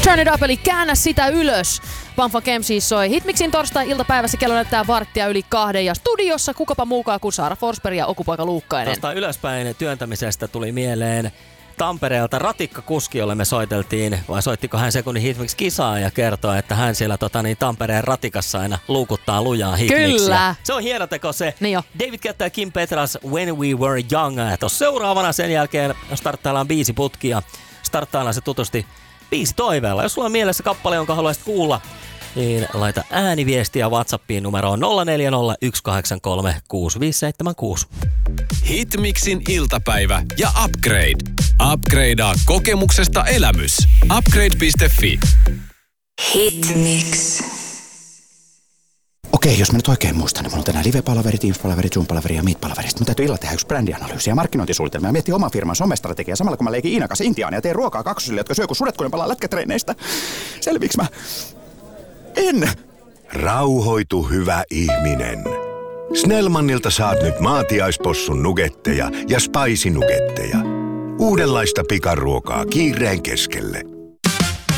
Turn it up, eli käännä sitä ylös. Vanfa Kem siis soi Hitmixin torstai-iltapäivässä, kello näyttää 1:02 ja studiossa kukapa muukaan kuin Saara Forsberg ja Okupoika Luukkainen. Tuosta ylöspäin työntämisestä tuli mieleen Tampereelta ratikkakuski, jolle me soiteltiin, vai soittiko hän sekunnin Hitmix-kisaa ja kertoi, että hän siellä Tampereen ratikassa aina luukuttaa lujaa Hitmixiä. Kyllä! Se on hieno teko se. Niin jo. David Guetta ja Kim Petras, When We Were Young. Tuossa seuraavana sen jälkeen starttaillaan biisiputki ja starttaillaan se tutusti biisitoiveella. Jos sulla on mielessä kappale, jonka haluaisit kuulla, niin laita ääniviestiä WhatsAppiin numeroon 0401836576. Hitmixin iltapäivä ja Upgrade. Upgradea kokemuksesta elämys. Upgrade.fi. Hitmix. Okei, jos mä nyt oikein muistan, niin mulla on tänään live-palaveri, Teams-palaveri, Zoom-palaveri ja Meet-palaveri. Sitten mun täytyy illalla tehdä yksi brändianalyysi ja markkinointisuunnitelma ja miettiä oman firman somestrategiaa samalla kun mä leikin Iinan kanssa Intiaan ja teen ruokaa kaksosille, jotka syö kun sudet, kun ne palaa lätkätreineistä. Selviiks mä? En! Rauhoitu, hyvä ihminen. Snellmanilta saat nyt maatiaispossun nugetteja ja spicy nugetteja. Uudenlaista pikaruokaa kiireen keskelle.